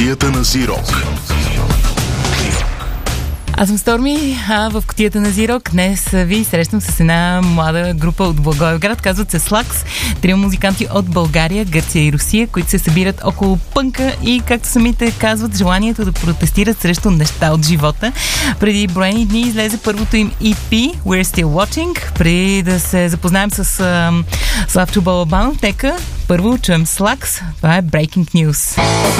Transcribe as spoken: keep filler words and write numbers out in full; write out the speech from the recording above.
кутията на Зирок. Аз съм Сторми, а в кутията на Зирок днес ви срещам с една млада група от Благоевград. Казват се Слакс. Трима музиканти от България, Гърция и Русия, които се събират около пънка и, както самите казват, желанието да протестират срещу неща от живота. Преди броени дни излезе първото им и пи We're Still Watching. Преди да се запознаем с а, Славчо Балабанов, нека първо чуем Слакс. Това е Breaking News.